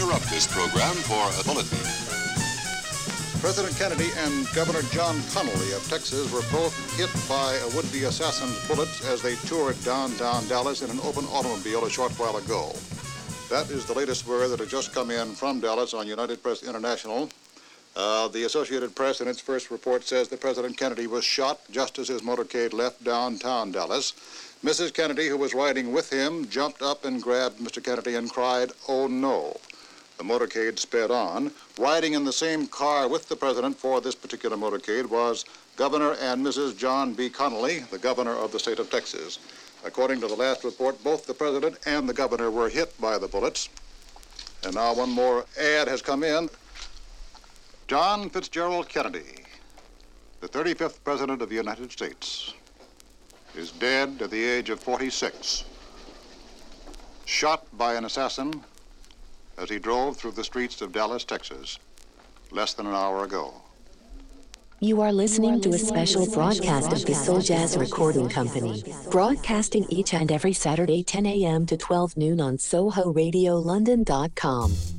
interrupt this program for a bulletin. President Kennedy and Governor John Connally of Texas were both hit by a would-be assassin's bullets as they toured downtown Dallas in an open automobile a short while ago. That is the latest word that had just come in from Dallas on United Press International. The Associated Press, in its first report, says that President Kennedy was shot just as his motorcade left downtown Dallas. Mrs. Kennedy, who was riding with him, jumped up and grabbed Mr. Kennedy and cried, "Oh, no." The motorcade sped on. Riding in the same car with the president for this particular motorcade was Governor and Mrs. John B. Connally, the governor of the state of Texas. According to the last report, both the president and the governor were hit by the bullets. And now one more ad has come in. John Fitzgerald Kennedy, the 35th President of the United States, is dead at the age of 46, shot by an assassin as he drove through the streets of Dallas, Texas, less than an hour ago. You are listening to a special broadcast of the Soul Jazz Recording Company, broadcasting each and every Saturday 10 a.m. to 12 noon on SohoRadioLondon.com.